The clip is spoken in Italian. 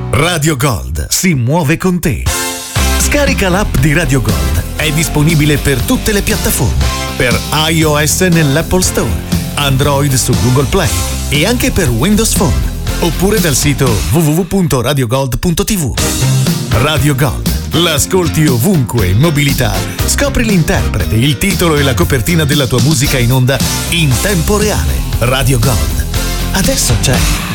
Radio Gold si muove con te. Scarica l'app di Radio Gold. È disponibile per tutte le piattaforme. Per iOS nell'Apple Store, Android su Google Play e anche per Windows Phone. Oppure dal sito www.radiogold.tv. Radio Gold. L'ascolti ovunque in mobilità. Scopri l'interprete, il titolo e la copertina della tua musica in onda in tempo reale. Radio Gold. Adesso c'è.